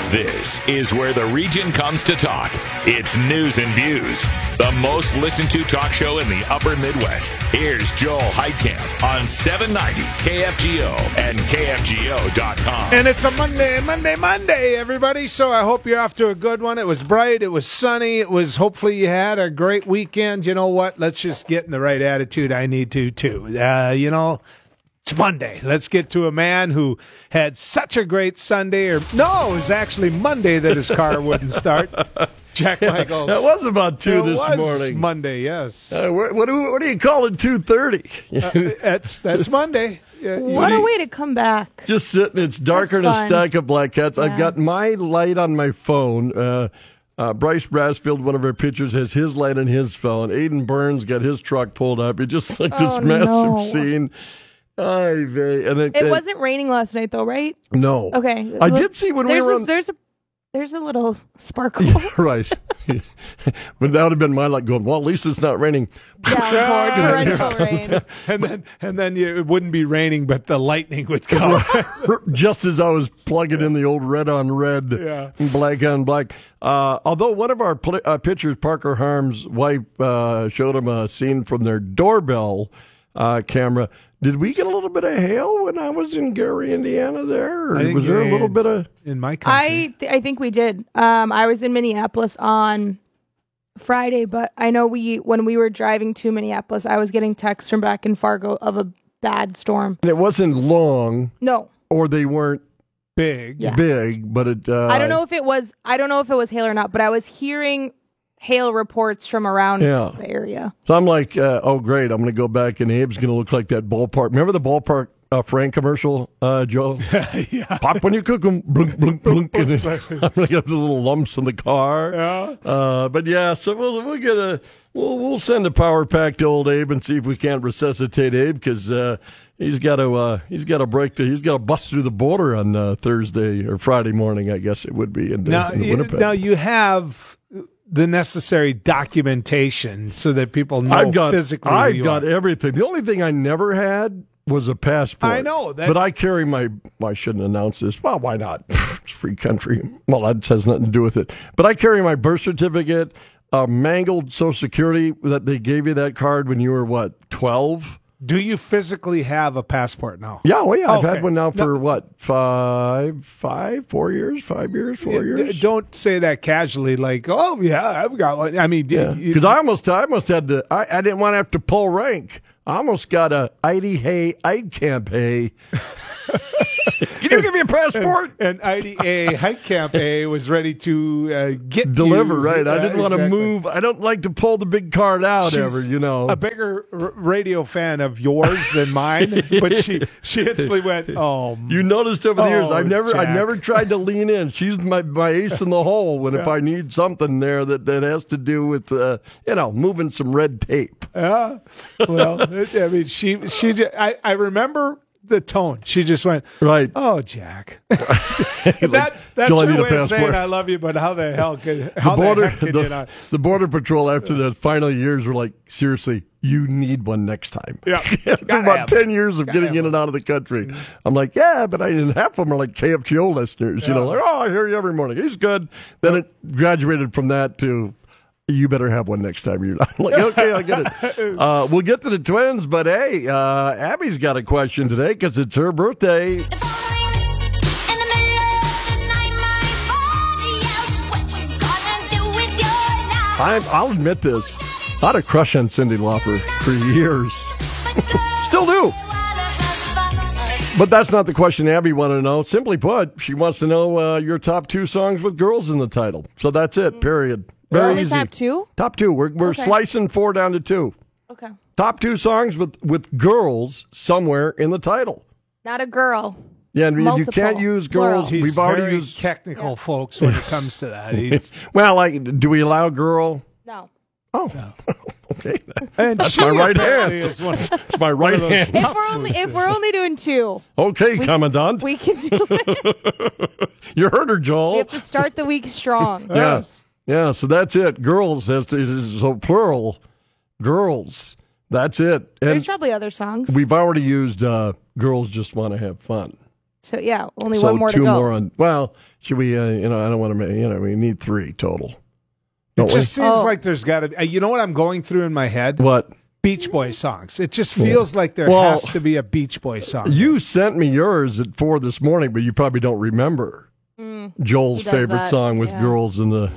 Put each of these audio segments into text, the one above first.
This is where the region comes to talk. It's News and Views, the most listened to talk show in the upper Midwest. Here's Joel Heitkamp on 790 KFGO and KFGO.com. And it's a Monday, everybody. So I hope you're off to a good one. It was bright. It was sunny. It was, hopefully you had a great weekend. You know what? Let's just get in the right attitude. I need to, too. It's Monday. Let's get to a man who had such a great Sunday. It was actually Monday that his car wouldn't start. Jack Michaels. That was about 2 this morning. It was Monday, yes. What do you call it, 2:30? That's Monday. What a way to come back. Just sitting. It's darker than a stack of black cats. Yeah. I've got my light on my phone. Bryce Brassfield, one of our pitchers, has his light on his phone. Aiden Burns got his truck pulled up. It's just like this massive scene. It wasn't raining last night, though, right? No. Okay. I did see when we were There's a little sparkle. Yeah, right. But that would have been my luck going, well, at least it's not raining. Torrential rain. And then it wouldn't be raining, but the lightning would come. Just as I was plugging in the old red on red, black on black. Although one of our pitchers, Parker Harm's wife, showed him a scene from their doorbell camera. Did we get a little bit of hail when I was in Gary, Indiana there? Or was there a little bit of... In my country? I think we did. I was in Minneapolis on Friday, but I know when we were driving to Minneapolis, I was getting texts from back in Fargo of a bad storm. And it wasn't long. No. Or they weren't big, but it... I don't know if it was hail or not, but I was hearing hail reports from around the area. So I'm like, oh, great. I'm going to go back, and Abe's going to look like that ballpark. Remember the ballpark Frank commercial, Joe? Yeah. Pop when you cook them. Blunk, blunk, blunk. And I'm going to get the little lumps in the car. Yeah. But, yeah, so we'll send a power pack to old Abe and see if we can't resuscitate Abe because he's got to bust through the border on Thursday or Friday morning, I guess it would be in Winnipeg. Now you have the necessary documentation so that people know physically who you are. I've got everything. The only thing I never had was a passport. I know. But I carry I shouldn't announce this. Well, why not? It's free country. Well, that has nothing to do with it. But I carry my birth certificate, a mangled Social Security that they gave you that card when you were, 12? Do you physically have a passport now? Yeah, well, yeah. I've had one now for 4 years, 5 years, 4 years. Don't say that casually, like, oh yeah, I've got one. I mean, because I almost had to. I didn't want to have to pull rank. I almost got a IDA Heitkamp. Can you give me a passport? And IDA Heitkamp was ready to deliver. Right. I didn't want to move. I don't like to pull the big card out ever. A bigger radio fan of yours than mine, but she instantly went, oh. You noticed over the years, I never tried to lean in. She's my ace in the hole if I need something there that has to do with moving some red tape. Yeah. Well, I mean, I remember the tone. She just went, right. Oh, Jack. That's her way of saying I love you, but how the hell could you not? The Border Patrol after the final years were like, seriously, you need one next time. Yeah. After about 10 years of getting in and out of the country. Mm-hmm. I'm like, yeah, but half of them are like KFGO listeners. Yeah. Like, oh, I hear you every morning. He's good. Then it graduated from that to, you better have one next time. You're like, okay, I get it. We'll get to the Twins, but hey, Abby's got a question today because it's her birthday. I'll admit this. I had a crush on Cyndi Lauper for years. Still do. But that's not the question Abby wanted to know. Simply put, she wants to know your top 2 songs with girls in the title. So that's it, period. Very easy. Top 2? Top 2. We're slicing 4 down to 2. Okay. Top 2 songs with girls somewhere in the title. Not a girl. Yeah, and you can't use girls. He's We've already very used technical, folks, when it comes to that. Well, do we allow girl? No. Oh, no. Okay. And that's my right hand. It's my right hand. If we're only doing 2. Okay, Commandant. We can do it. You heard her, Joel. We have to start the week strong. Yes. Yeah, so that's it. Girls, so plural. Girls. That's it. And there's probably other songs. We've already used Girls Just Want to Have Fun. So yeah, only one more to two go. more on. Well, should we? I don't want to. We need 3 total. It just seems like there's got to. You know what I'm going through in my head? What? Beach Boy songs. It just feels like there has to be a Beach Boy song. You sent me yours at 4 this morning, but you probably don't remember Joel's favorite song with girls in the.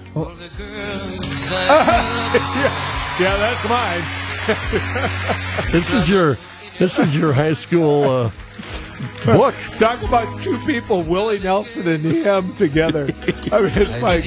Yeah, that's mine. This is your high school book. Talk about 2 people, Willie Nelson and him together. I mean, it's like.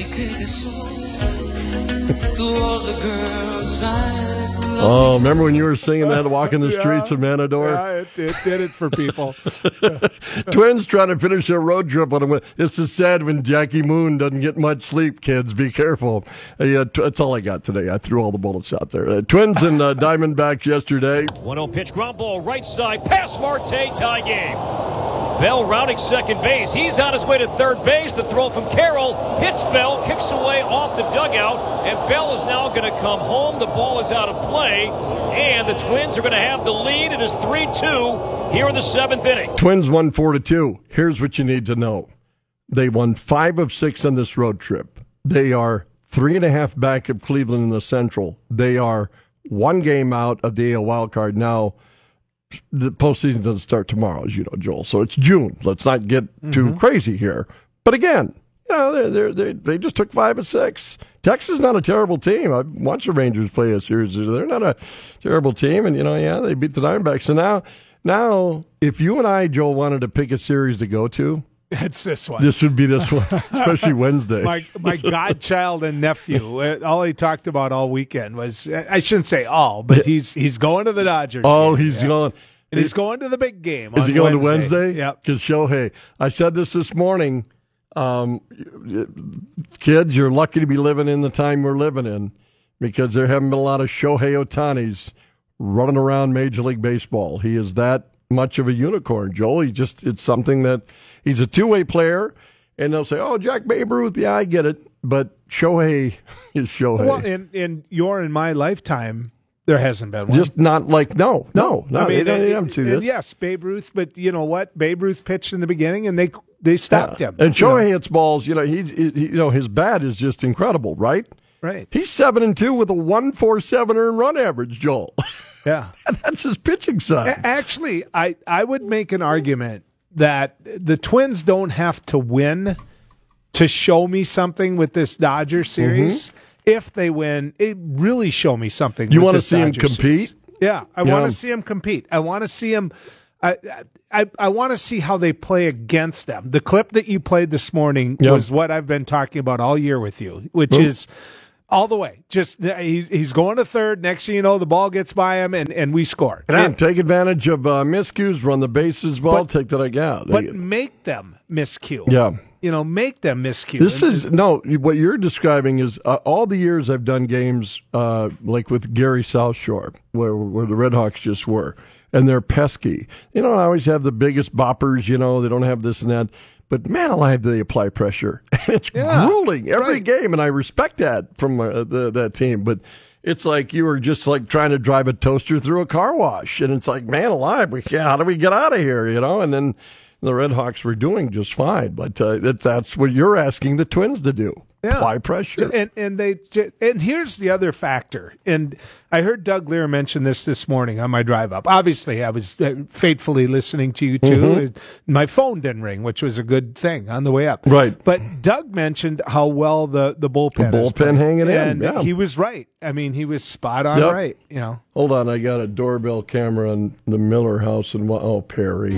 Oh, remember when you were singing that walking the streets of Manador? Yeah, it did it for people. Twins trying to finish their road trip on them. This is sad when Jackie Moon doesn't get much sleep, kids. Be careful. That's all I got today. I threw all the bullets out there. Twins and Diamondbacks yesterday. 1-0 pitch, ground ball, right side, pass Marte, tie game. Bell rounding second base. He's on his way to third base. The throw from Carroll hits Bell, kicks away off the dugout, and Bell is now going to come home. The ball is out of play, and the Twins are going to have the lead. It is 3-2 here in the 7th inning. Twins won 4-2. Here's what you need to know. They won 5 of 6 on this road trip. They are 3.5 back of Cleveland in the Central. They are 1 game out of the AL wild card now. The postseason doesn't start tomorrow, as you know, Joel. So it's June. Let's not get too crazy here. But again, they just took 5 of 6. Texas is not a terrible team. I've watched the Rangers play a series. They're not a terrible team, and they beat the Diamondbacks. So now, if you and I, Joel, wanted to pick a series to go to, it's this one. This would be this one, especially Wednesday. My godchild and nephew, all he talked about all weekend was, I shouldn't say all, but he's going to the Dodgers. Oh, he's going. And he's going to the big game. Is he going to Wednesday? Yep. Because Shohei, I said this morning, kids, you're lucky to be living in the time we're living in because there haven't been a lot of Shohei Ohtanis running around Major League Baseball. He is that much of a unicorn, Joel. It's something that he's a two-way player, and they'll say, oh, Jack Babe Ruth, yeah, I get it. But Shohei is Shohei. Well, in your and my lifetime, there hasn't been one. Just not like, no. I mean, they haven't seen this. Yes, Babe Ruth, but you know what? Babe Ruth pitched in the beginning, and they stopped him. And Shohei hits balls, his bat is just incredible, right? Right. He's 7-2 with a 1.47 earned run average, Joel. Yeah. That's his pitching side. Actually, I would make an argument that the Twins don't have to win to show me something with this Dodger series. If they win, it really show me something. You want to see him compete? Series. Yeah, I want to see him compete. I want to see him. I want to see how they play against them. The clip that you played this morning was what I've been talking about all year with you, which is all the way. Just he's going to third. Next thing you know, the ball gets by him, and we score. And take advantage of miscues, run the bases well, take that out. But make them miscue. Yeah. Make them miscue. What you're describing is all the years I've done games like with Gary South Shore, where the Red Hawks just were, and they're pesky. They don't always have the biggest boppers, they don't have this and that. But man alive, they apply pressure. It's grueling every game, and I respect that from that team. But it's like you were just like trying to drive a toaster through a car wash, and it's like, man alive, how do we get out of here? And then the Red Hawks were doing just fine. But that's what you're asking the Twins to do. Apply pressure. And here's the other factor. And I heard Doug Lear mention this morning on my drive up. Obviously, I was faithfully listening to you too. My phone didn't ring, which was a good thing on the way up. Right. But Doug mentioned how well the bullpen is playing. Hanging in. And he was right. I mean, he was spot on right. Hold on, I got a doorbell camera on the Miller house and Perry.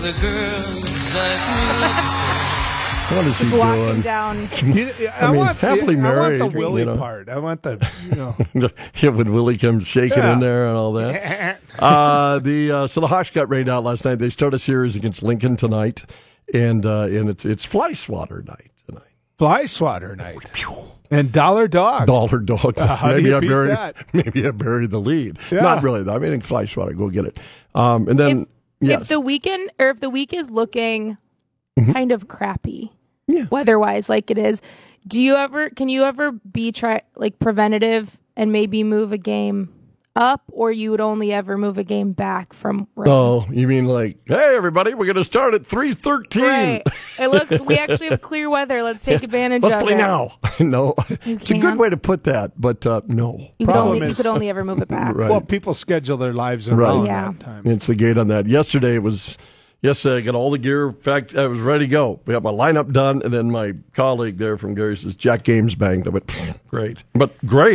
What is he walking doing? Down. Happily married. I want the Willie part. I want the, when Willie comes shaking in there and all that. So the Hawks got rained out last night. They start a series against Lincoln tonight, and it's fly swatter night tonight. Fly swatter night. And Dollar Dog. Maybe I buried the lead. Yeah. Not really though. I mean, fly swatter. Go get it. And then if the week is looking kind of crappy. Weather-wise, like it is. Can you ever be preventative and maybe move a game up, or you would only ever move a game back from right? Oh, you mean like, hey, everybody, we're going to start at 3:13. Right. Hey, look, we actually have clear weather. Let's take advantage of it. Let's play now. No, it's a good way to put that, but no. You could only ever move it back. Right. Well, people schedule their lives around Yeah. that time. It's the gate on that. Yesterday, I got all the gear. In fact, I was ready to go. We got my lineup done, and then my colleague there from Gary says, Jack Games banged. I went, great. But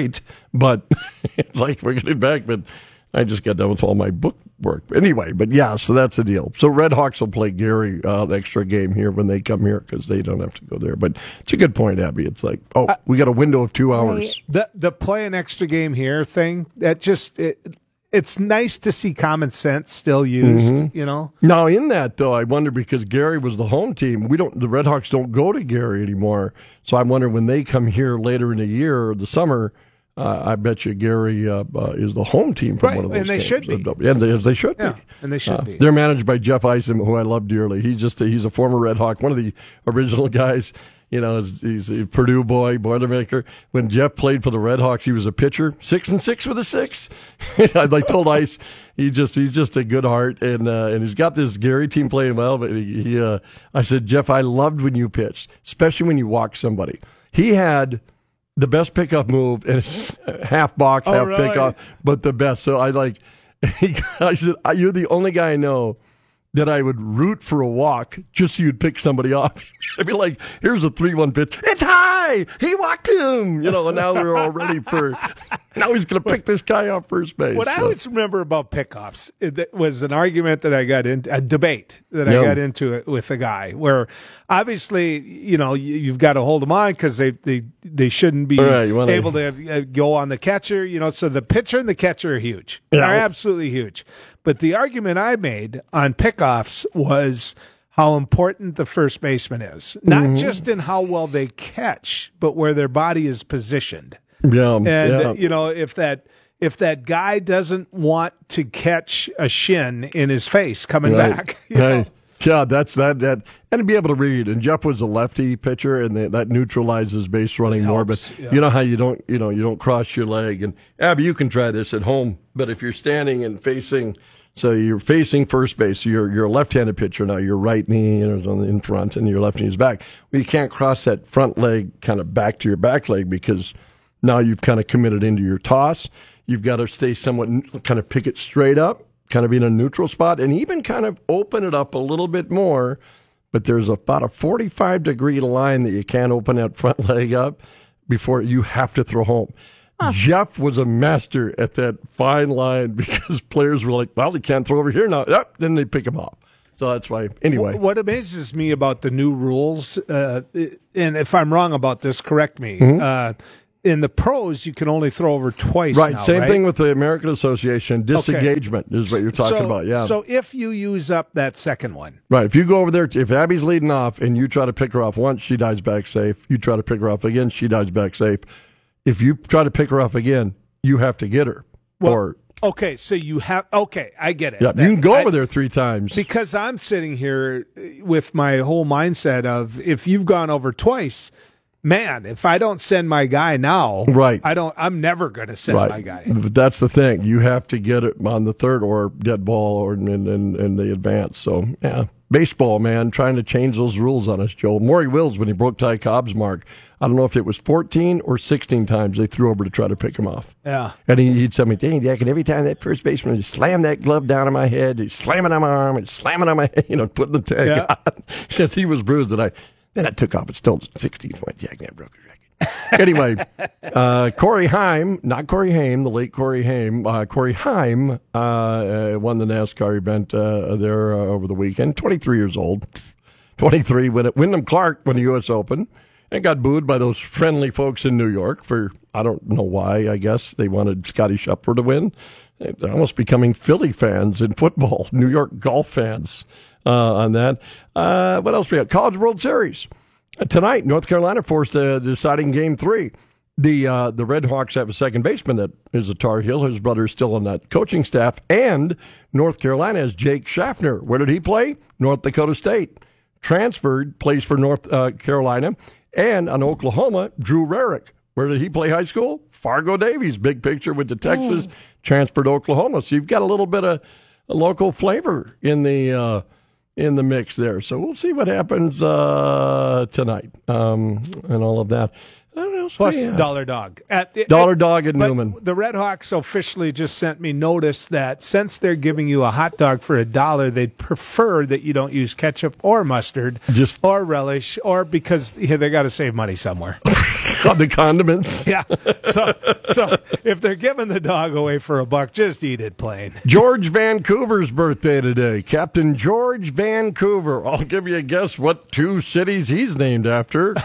it's like we're getting back, but I just got done with all my book work. Anyway, but yeah, so that's the deal. So Red Hawks will play Gary an extra game here when they come here because they don't have to go there. But it's a good point, Abby. It's like, we got a window of 2 hours. The play an extra game here thing, that just it's nice to see common sense still used, you know. Now, in that though, I wonder because Gary was the home team. The Red Hawks don't go to Gary anymore. So I wonder when they come here later in the year or the summer. I bet you Gary is the home team from one of those and they games. Should be. And they should be. And they should be. They're managed by Jeff Isom, who I love dearly. He's a former Red Hawk, one of the original guys. You know, he's a Purdue boy, Boilermaker. When Jeff played for the Red Hawks, he was a pitcher, 6-6 with a 6. I told Ice, he's just a good heart, and he's got this Gary team playing well. But I said, Jeff, I loved when you pitched, especially when you walked somebody. He had the best pickup move, and half balk, half pickoff, but the best. So I said, you're the only guy I know that I would root for a walk just so you'd pick somebody off. I'd be like, here's a 3-1 pitch. It's high! He walked him! You know, and now we're all ready now he's going to pick this guy off first base. What I always remember about pickoffs was an argument that I got into, a debate that I got into it with a guy where obviously, you know, you've got to hold them on because they shouldn't be able to go on the catcher, you know, so the pitcher and the catcher are huge. Yeah. They're absolutely huge. But the argument I made on pickoffs was how important the first baseman is, not just in how well they catch, but where their body is positioned. Yeah. And you know, if that guy doesn't want to catch a shin in his face coming back, you know? Yeah, that's that, and to be able to read. And Jeff was a lefty pitcher, and that neutralizes base running more. But you know how you don't cross your leg. And Abby, you can try this at home. But if you're standing and facing, so you're facing first base, so you're a left-handed pitcher now. Your right knee is in front, and your left knee is back. Well, you can't cross that front leg kind of back to your back leg because now you've kind of committed into your toss. You've got to stay somewhat, kind of pick it straight up, kind of be in a neutral spot, and even kind of open it up a little bit more. But there's about a 45-degree line that you can't open that front leg up before you have to throw home. Jeff was a master at that fine line because players were like, well, he can't throw over here now. Then they pick him off. So that's why. Anyway. What amazes me about the new rules, and if I'm wrong about this, correct me, in the pros, you can only throw over twice. Right. Now, Same thing with the American Association. Disengagement is what you're talking about. Yeah. So if you use up that second one. Right. If you go over there, if Abby's leading off and you try to pick her off once, she dives back safe. You try to pick her off again, she dives back safe. If you try to pick her off again, you have to get her. Okay, so you have. Okay, I get it. Yeah, you can go over there 3 times. Because I'm sitting here with my whole mindset of if you've gone over twice, man, if I don't send my guy now, I'm never going to send my guy. But that's the thing. You have to get it on the third or dead ball or in the advance. So, yeah. Baseball, man, trying to change those rules on us, Joe. Maury Wills, when he broke Ty Cobb's mark, I don't know if it was 14 or 16 times they threw over to try to pick him off. Yeah. And he'd tell me, dang, Jack, and every time that first baseman would slam that glove down on my head, he's slamming on my arm and slamming on my head, putting the tag on. Since he was bruised, then I took off and stole the 16th one. Jack never broke his record. Anyway, Corey Heim, not Corey Haim, the late Corey Haim. Corey Heim won the NASCAR event there over the weekend. 23 years old. 23 when Wyndham Clark won the U.S. Open and got booed by those friendly folks in New York for, I don't know why, I guess they wanted Scottie Scheffler to win. They're almost becoming Philly fans in football, New York golf fans on that. What else we got? College World Series. Tonight, North Carolina forced a deciding Game 3. The Red Hawks have a second baseman that is a Tar Heel. His brother is still on that coaching staff. And North Carolina has Jake Schaffner. Where did he play? North Dakota State. Transferred, plays for North Carolina. And on Oklahoma, Drew Rarick. Where did he play high school? Fargo Davies. Big picture with the Texas, transferred to Oklahoma. So you've got a little bit of local flavor in the mix there. So we'll see what happens tonight and all of that. Plus Dollar Dog. Dollar Dog at Newman. The Red Hawks officially just sent me notice that since they're giving you a hot dog for $1, they'd prefer that you don't use ketchup or mustard or relish, or because they got to save money somewhere. On the condiments. Yeah. So if they're giving the dog away for $1, just eat it plain. George Vancouver's birthday today. Captain George Vancouver. I'll give you a guess what 2 cities he's named after.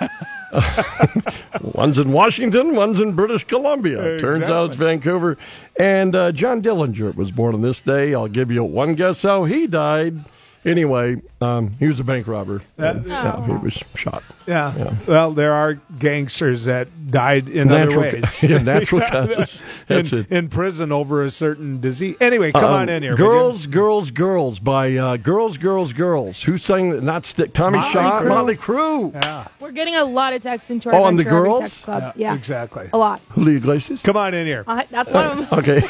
One's in Washington, one's in British Columbia. Exactly. Turns out it's Vancouver. And John Dillinger was born on this day. I'll give you one guess how he died. Anyway, he was a bank robber. He was shot. Yeah. Well, there are gangsters that died in other ways. Natural causes. In prison over a certain disease. Anyway, come on in here. Girls, Girls, Girls by Girls, Girls, Girls. Who sang that? Not Stick. Tommy Shaw. Motley Crue. Yeah. We're getting a lot of texts into our on the girls? Text Club. Yeah, exactly. A lot. Julio Iglesias. Come on in here. That's one of them. Okay.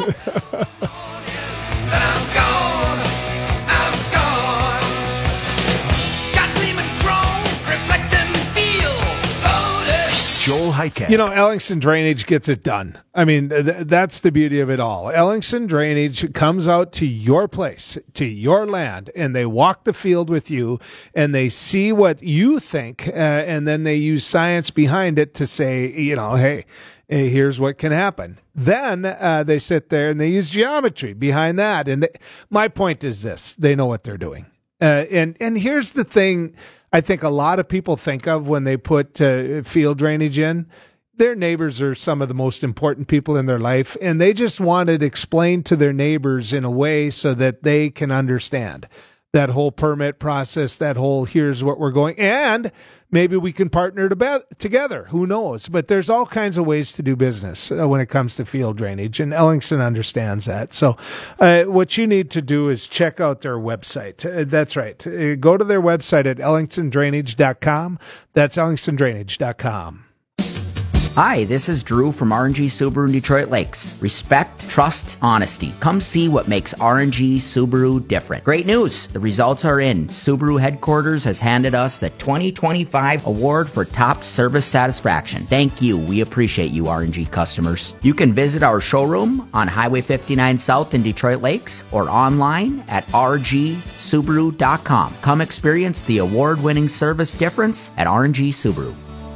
Joel Heitkamp. Ellingson Drainage gets it done. I mean, that's the beauty of it all. Ellingson Drainage comes out to your place, to your land, and they walk the field with you, and they see what you think, and then they use science behind it to say, hey, here's what can happen. Then they sit there and they use geometry behind that. And my point is this. They know what they're doing. And here's the thing I think a lot of people think of when they put field drainage in. Their neighbors are some of the most important people in their life, and they just want it explained to their neighbors in a way so that they can understand that whole permit process, that whole here's what we're going, and maybe we can partner together. Who knows? But there's all kinds of ways to do business when it comes to field drainage, and Ellingson understands that. So what you need to do is check out their website. That's right. Go to their website at ellingsondrainage.com. That's ellingsondrainage.com. Hi, this is Drew from R&G Subaru in Detroit Lakes. Respect, trust, honesty. Come see what makes R&G Subaru different. Great news! The results are in. Subaru headquarters has handed us the 2025 award for top service satisfaction. Thank you. We appreciate you, R&G customers. You can visit our showroom on Highway 59 South in Detroit Lakes or online at rgsubaru.com. Come experience the award-winning service difference at R&G Subaru.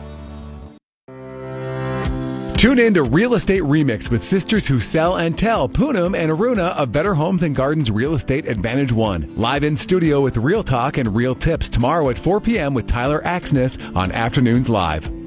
Tune in to Real Estate Remix with sisters who sell and tell, Poonam and Aruna of Better Homes and Gardens Real Estate Advantage One. Live in studio with Real Talk and Real Tips tomorrow at 4 p.m. with Tyler Axness on Afternoons Live.